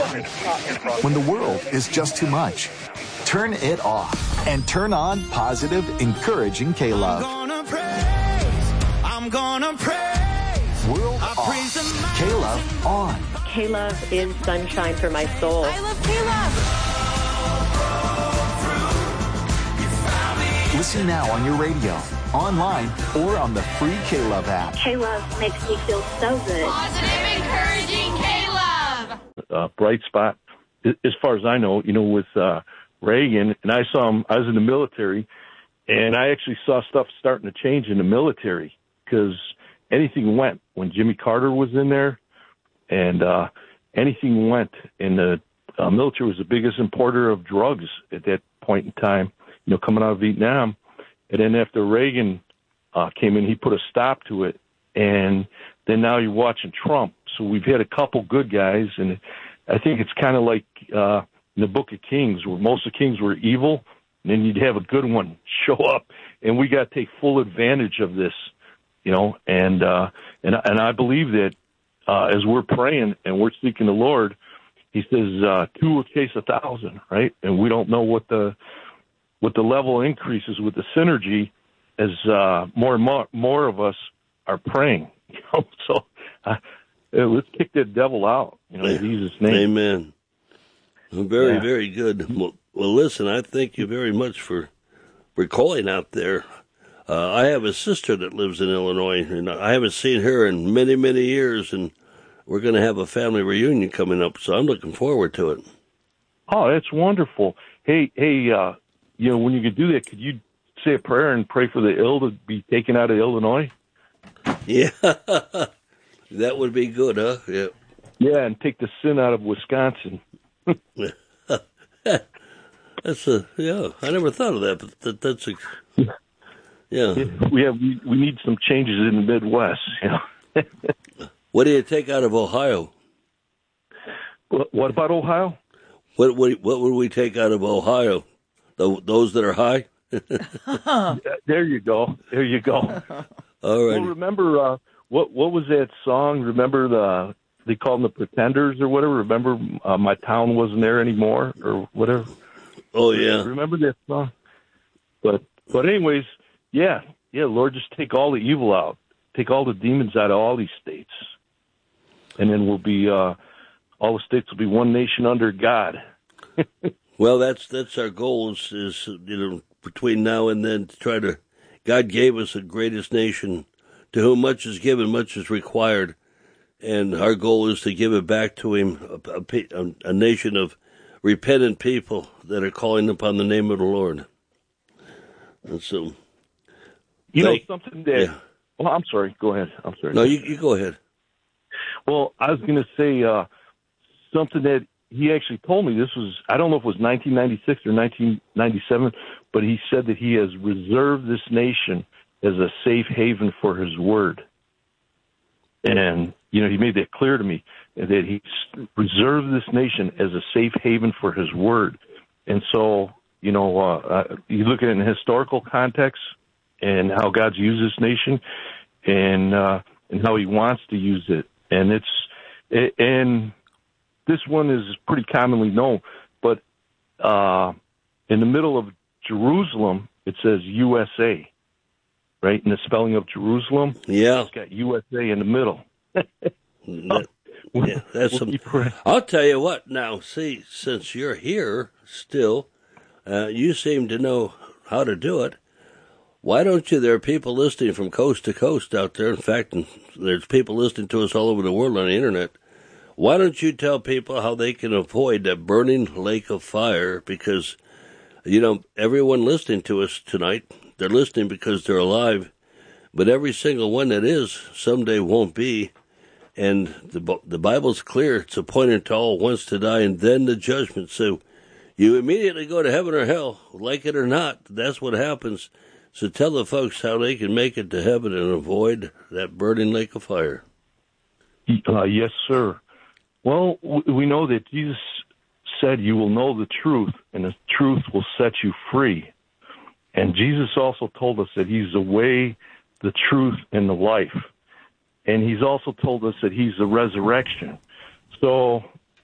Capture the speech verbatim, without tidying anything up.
When the world is just too much, turn it off and turn on positive, encouraging K-Love. I'm gonna praise, I'm gonna praise. World I off, K-Love on. K-Love is sunshine for my soul. I love K-Love. Listen now on your radio, online, or on the free K-Love app. K-Love makes me feel so good. Positive, encouraging K-Love. Uh, bright spot, as far as I know, you know, with uh, Reagan, and I saw him, I was in the military, and I actually saw stuff starting to change in the military because anything went when Jimmy Carter was in there, and uh, anything went, and the uh, military was the biggest importer of drugs at that point in time, you know, coming out of Vietnam. And then after Reagan uh, came in, he put a stop to it. And then now you're watching Trump. So we've had a couple good guys. And I think it's kind of like uh, in the Book of Kings, where most of the kings were evil. And then you'd have a good one show up. And we got to take full advantage of this, you know. And uh, and, and I believe that uh, as we're praying and we're seeking the Lord, he says uh, two will chase a thousand, right? And we don't know what the what the level increases with the synergy as uh, more and more, more of us are praying. You know? So uh, let's kick that devil out, you know, in Jesus' name. Amen. Very, yeah. very good. Well, well, listen, I thank you very much for, for calling out there. Uh, I have a sister that lives in Illinois, and I haven't seen her in many, many years, and we're going to have a family reunion coming up, so I'm looking forward to it. Oh, that's wonderful. Hey, hey, uh, you know, when you could do that, could you say a prayer and pray for the ill to be taken out of Illinois? Yeah, that would be good, huh? Yeah. Yeah, and take the sin out of Wisconsin. That's a yeah. I never thought of that, but that, that's a yeah. We have we, we need some changes in the Midwest. You know. What do you take out of Ohio? What, what about Ohio? What what what would we take out of Ohio? The, those that are high? There you go. There you go. All right. Well, remember, uh, what what was that song? Remember, the they called them the Pretenders or whatever? Remember, uh, My Town Wasn't There Anymore or whatever? Oh, yeah. Remember that song? But, but anyways, yeah. Yeah, Lord, just take all the evil out. Take all the demons out of all these states. And then we'll be, uh, all the states will be one nation under God. Well, that's that's our goal is, is, you know, between now and then to try to, God gave us the greatest nation, to whom much is given, much is required, and our goal is to give it back to him, a, a, a nation of repentant people that are calling upon the name of the Lord. And so, you know, like, something that, yeah. well, I'm sorry, go ahead. I'm sorry. No, you, you go ahead. Well, I was going to say uh, something that he actually told me. This was, I don't know if it was nineteen ninety-six or nineteen ninety-seven, but he said that he has reserved this nation as a safe haven for his word. And, you know, he made that clear to me, that he reserved this nation as a safe haven for his word. And so, you know, uh, uh, you look at it in historical context and how God's used this nation and uh, and how he wants to use it. And it's, and this one is pretty commonly known, but uh, in the middle of Jerusalem, it says U S A, right? In the spelling of Jerusalem, yeah, it's got U S A in the middle. that, yeah, that's some, I'll tell you what now, see, since you're here still, uh, you seem to know how to do it. Why don't you, there are people listening from coast to coast out there. In fact, there's people listening to us all over the world on the internet. Why don't you tell people how they can avoid that burning lake of fire? Because, you know, everyone listening to us tonight, they're listening because they're alive, but every single one that is someday won't be. And the the Bible's clear. It's appointed to all once to die and then the judgment. So you immediately go to heaven or hell, like it or not. That's what happens. So tell the folks how they can make it to heaven and avoid that burning lake of fire. Uh, yes, sir. Well, we know that Jesus said, you will know the truth, and the truth will set you free. And Jesus also told us that he's the way, the truth, and the life. And he's also told us that he's the resurrection. So